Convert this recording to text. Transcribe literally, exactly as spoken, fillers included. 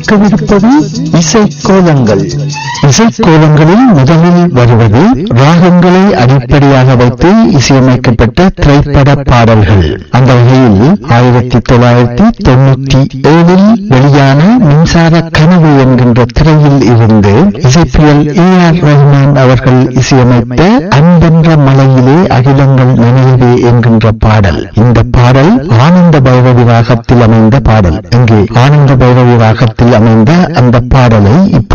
கவிழ்ப்பது இசைக்கோலங்கள். இசைக்கோலங்களில் முதலில் வருவது ராகங்களை அடிப்படையாக வைத்து இசையமைக்கப்பட்ட திரைப்பட பாடல்கள். அந்த வகையில் ஆயிரத்தி தொள்ளாயிரத்தி தொண்ணூற்றி ஏழில் வெளியான மின்சார கனவு என்கின்ற திரையில் இருந்து இசைப்பியல் ஏ ஆர் ரஹ்மான் அவர்கள் இசையமைத்த அன்பென்ற மலையிலே அகிலங்கள் நினைவே என்கின்ற பாடல். இந்த பாடல் ஆனந்த பைரவி ராகத்தில் அமைந்த பாடல். இங்கே ஆனந்த பைரவி ராகத்தில் அமைந்த அந்த பாடலை